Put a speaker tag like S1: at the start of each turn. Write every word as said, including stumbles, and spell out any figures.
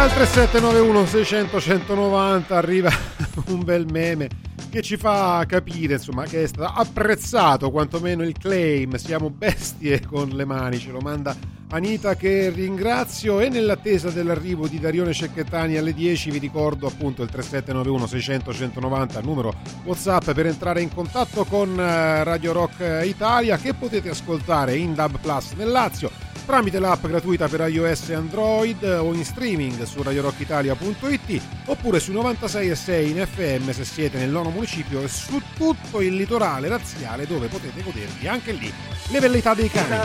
S1: Al tre sette nove uno sei zero zero uno zero nove zero arriva un bel meme che ci fa capire, insomma, che è stato apprezzato quantomeno il claim "siamo bestie con le mani". Ce lo manda Anita, che ringrazio, e nell'attesa dell'arrivo di Darione Cecchettani alle dieci vi ricordo appunto il tre sette nove uno sei zero zero uno zero nove zero, numero WhatsApp per entrare in contatto con Radio Rock Italia, che potete ascoltare in D A B Plus nel Lazio tramite l'app gratuita per iOS e Android, o in streaming su radio rock italia punto it, oppure su novantasei e sei in F M se siete nel nono municipio, e su tutto il litorale laziale, dove potete godervi anche lì le velleità dei cani.